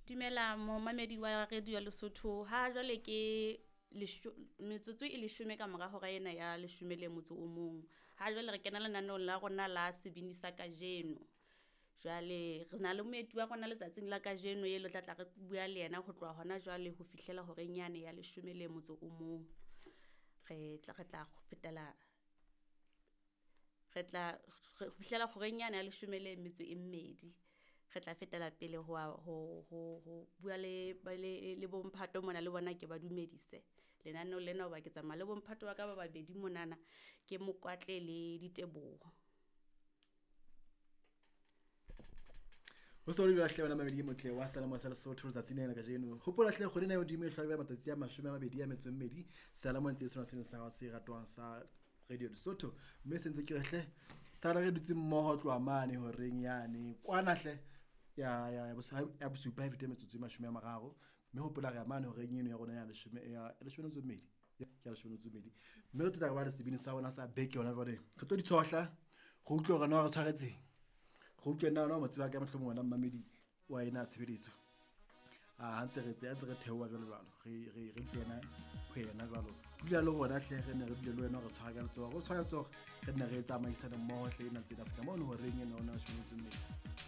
Dumela momamedi wa radio ya Lesotho. Ha jwale ke metsotso e 10 ka mora hora ena ya 11. Ha jwale re kena lenanong la rona la sebini sa kajeno. Jwale re na le moeti wa rona letsatsing la kajeno ye le tla re bua le yena ho tloha hona jwale ho fihlela hore nyane ya 11. Re tla fihlela hore nyane ya 12. Re tla fetela pele ho bua le bomphato mona le bona ke ba dumedise lenaneo lena ho ba ke tsamaya le bomphato wa ka ba babedi monana ke Mokwatle le Diteboho. Ho sori la hlebana mabedi motle wa Salamo sa Lesotho letsatsing lena ka jeno. Hopola hle kgwedi na yo dimo e hlabela matsatsi a 12 Salamo ntse sona se sa se ratwang sa Radio Lesotho mme sentse ke hle sala re dutse mmoho tloa mane ho reng yane kwana hle ya bosupa e fete metsotso e 30 mme hopola re mane ho reng eno ya rona ya 12 ya 12 mme re tla ba le sebini sa rona sa beke hona jwale re tlo di tshohla go utlwa ga no re tshwaretse go utlwa nna no motseba ka mohlomong wena mmamedi wa ena tshebeletso ntse re theowa jwalo re kena khwena jwalo dula le gona hle re ne re dile le wena re tshwara ka letsogo re ne re tsamaisana mmoho hle ena tse Afrika mo no ho reng ena ona 12.